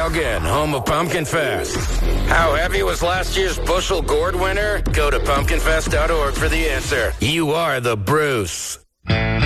Elgin, home of Pumpkin Fest. How heavy was last year's bushel gourd winner? Go to pumpkinfest.org for the answer. You are the Bruce.